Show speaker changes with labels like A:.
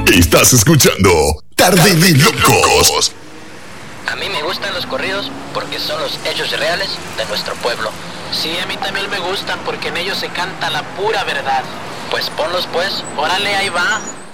A: Estás escuchando Tarde de Locos.
B: A mí me gustan los corridos porque son los hechos reales de nuestro pueblo.
C: Sí, a mí también me gustan porque en ellos se canta la pura verdad.
B: Pues ponlos pues,
C: Órale, ahí va.